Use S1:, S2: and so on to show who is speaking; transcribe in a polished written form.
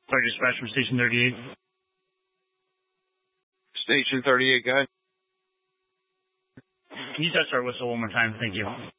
S1: Fire dispatch from Station 38.
S2: Station 38, guy.
S1: Can you touch our whistle one more time? Thank you.